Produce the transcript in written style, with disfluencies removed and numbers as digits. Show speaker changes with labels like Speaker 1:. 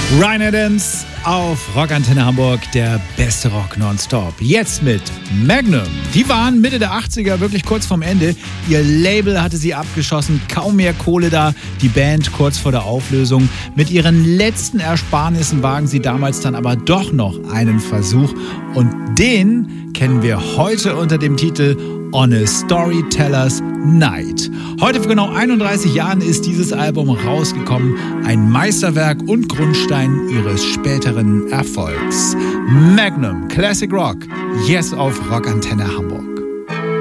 Speaker 1: Bryan Adams auf Rockantenne Hamburg, der beste Rock nonstop. Jetzt mit Magnum. Die waren Mitte der 80er wirklich kurz vorm Ende. Ihr Label hatte sie abgeschossen, kaum mehr Kohle da. Die Band kurz vor der Auflösung. Mit ihren letzten Ersparnissen wagen sie damals dann aber doch noch einen Versuch. Und den kennen wir heute unter dem Titel On a Storyteller's Night. Heute vor genau 31 Jahren ist dieses Album rausgekommen. Ein Meisterwerk und Grundstein ihres späteren Erfolgs. Magnum, Classic Rock, jetzt auf Rockantenne Hamburg.